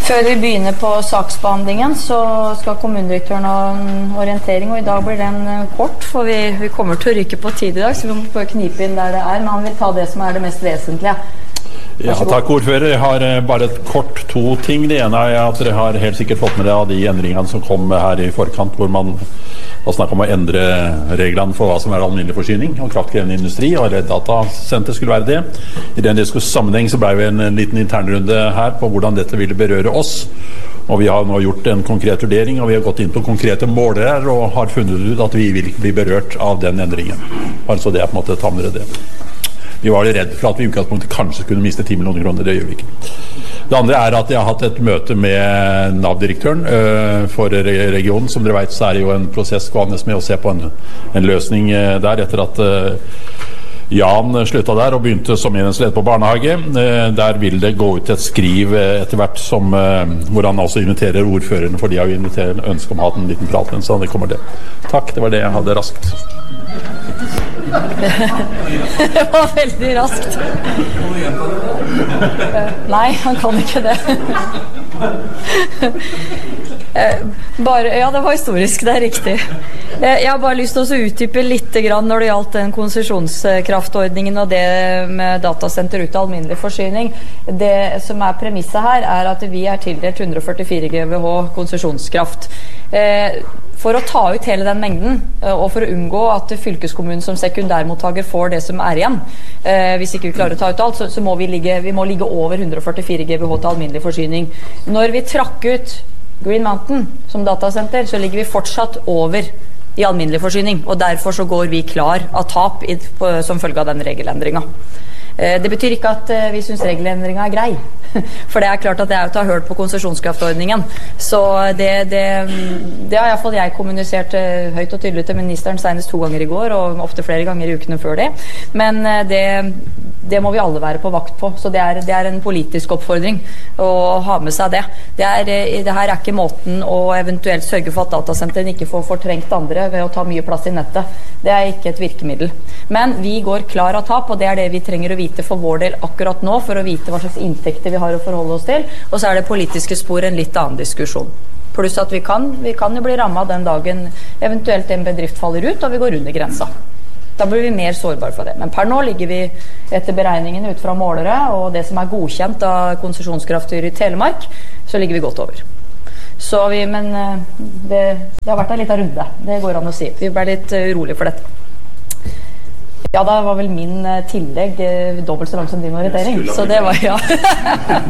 Før vi begynner på saksbehandlingen så skal kommunedirektøren ha en orientering, og I dag blir den kort, for vi kommer til å rykke på tid I dag, så vi må knipe inn der det men han vil ta det som det mest vesentlige. Ja, takk ordfører. Jeg har bare et kort to ting. Det ene at dere har helt sikkert fått med dere av de endringene som kom her I forkant, hvor man har snakket om å endre reglene for hva som alminnelig forsyning og kraftkrevende industri, og Redd Datasenter skulle være det. I den sammenheng så ble vi en liten internrunde her på hvordan dette ville berøre oss, og vi har nå gjort en konkret vurdering, og vi har gått inn på konkrete målere og har funnet ut at vi vil ikke bli berørt av den endringen. Bare så det på en måte ta med dere det. Vi var redd for at vi I utgangspunktet kanskje kunne miste 10 millioner kroner, det gjør vi ikke. Det andre at jeg har hatt et møte med NAV-direktøren for regionen. Som dere vet så det jo en prosess gående med å se på en løsning der etter at Jan sluttet der og begynte som enhetsleder på barnehage. Der vil det gå ut et skriv etter hvert hvor han også inviterer ordføreren, for de har jo invitert ønske om å ha en liten prat, så det kommer det. Takk, det var det jeg hadde raskt. Det var veldig raskt. Nei, han kan ikke det. Ja, det var historisk, det riktig. Jeg har bare lyst til å utdype litt grann når det gjaldt den konsesjonskraftordningen og det med datasenter ut av alminnelig forsyning. Det som premisset her at vi tildelt 144 GWh konsesjonskraft. For å ta ut hele den mengden, og for å unngå at fylkeskommunen som sekundærmottaker får det som igjen, hvis ikke vi klarer å ta ut alt, så må vi må ligge over 144 GWh til alminnelig forsyning. Når vi trakk ut Green Mountain som datasenter, så ligger vi fortsatt over I alminnelig forsyning, og derfor så går vi klar av tap som følge av den regelendringen. Det betyr ikke at vi synes regelendringen grei, for det klart at jeg har hørt på konsesjonskraftordningen, så det har I hvert fall jeg kommunisert høyt og tydelig til ministeren senest 2 ganger I går, og ofte flere ganger I ukene før det, men det må vi alle være på vakt på, så det en politisk oppfordring å ha med seg det. Det her ikke måten å eventuelt sørge for at datasenteren ikke får fortrengt andre ved å ta mye plass I nettet. Det ikke et virkemiddel. Men vi går klar av tap, og det det vi trenger å vite for vår del akkurat nå, for å vite hva slags inntekter vi har å forholde oss til, og så det politiske spor en litt annen diskusjon. Pluss at vi kan jo bli rammet den dagen eventuelt en bedrift faller ut, og vi går under grensa. Da blir vi mer sårbare for det. Men per nå ligger vi etter beregningene ut fra målere, og det som godkjent av konsesjonskraftstyret I Telemark, så ligger vi godt over. Så men det har vært en liten runde, det går an å si. Vi ble litt urolig for dette. Ja, det var vel min tillegg dobbelt så lang som din orientering, så det var ja.